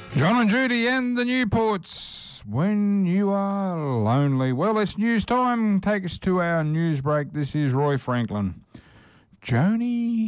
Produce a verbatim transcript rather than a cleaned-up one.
John and Judy and the Newports, when you are lonely. Well, it's news time. Take us to our news break. This is Roy Franklin. Joni